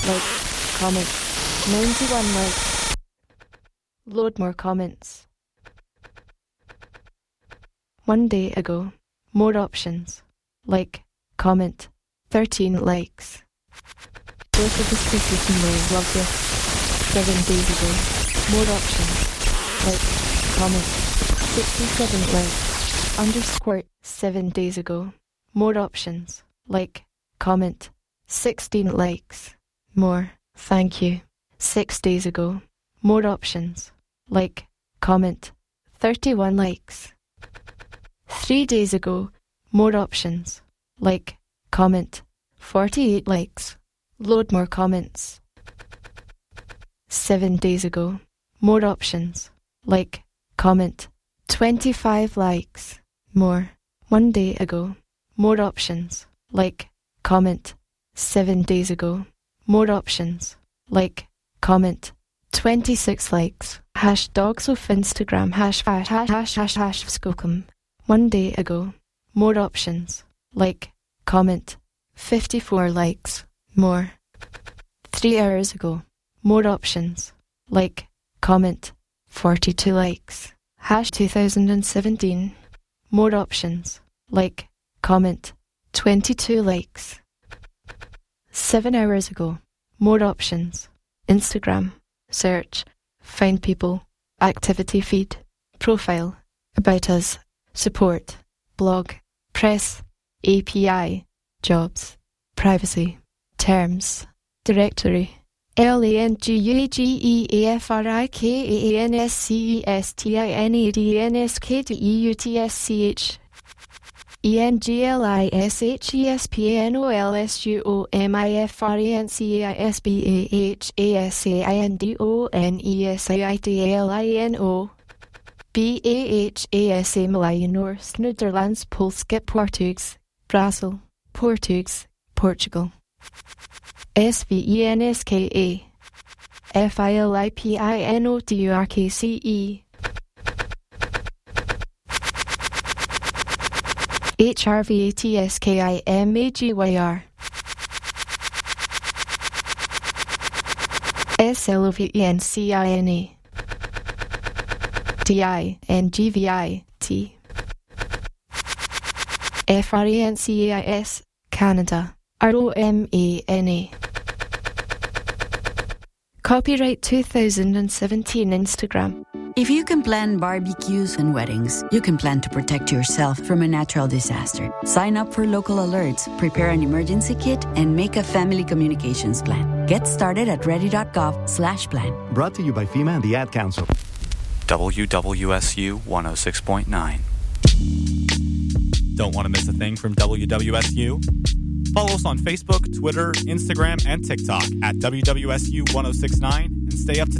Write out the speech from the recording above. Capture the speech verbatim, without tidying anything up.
like, comment, ninety-one likes. Load more comments. One day ago, more options, like, comment, thirteen likes. Joseph is Christmas and Rose love this. Seven days ago, more options, like, comment, sixty-seven likes. Underscore, seven days ago, more options, like, comment, sixteen likes. More, thank you. Six days ago, more options, like, comment, thirty-one likes. Three days ago, more options, like, comment, forty-eight likes. Load more comments. Seven days ago, more options, like, comment, twenty-five likes. More. One day ago, more options, like, comment, seven days ago, more options, like, comment, twenty-six likes. Hash dogs of Instagram, hash hash hash hash hash hash skokum. One day ago, more options, like, comment, fifty-four likes. More. Three hours ago, more options, like, comment, forty-two likes. Hash two thousand seventeen, more options, like, comment, twenty-two likes. Seven hours ago, more options, Instagram, search, find people, activity feed, profile, about us, support, blog, press, A P I, jobs, privacy, terms, directory, L A N G U A G E A F R I K A A N S C E S T I N A D N S K T E U T S C H E N G L I S H E S P A N O L S U O M I F R A N C A I S B A H A S A I N D O N E S I I T A L I N O B A H A S A Millenor Nederlands Polska Portugues Brasil Portugues Portugal S V E N S K A F I L I P I N O D U R K C E H R V A T S K I M A G Y R S L O V E N C I N A D I N G V I T F R A N C A I S Canada R O M A N A Copyright two thousand seventeen Instagram. If you can plan barbecues and weddings, you can plan to protect yourself from a natural disaster. Sign up for local alerts, prepare an emergency kit, and make a family communications plan. Get started at ready.gov slash plan. Brought to you by FEMA and the Ad Council. W W S U one oh six point nine. Don't want to miss a thing from W W S U? Follow us on Facebook, Twitter, Instagram, and TikTok at W W S U one oh six point nine and stay up to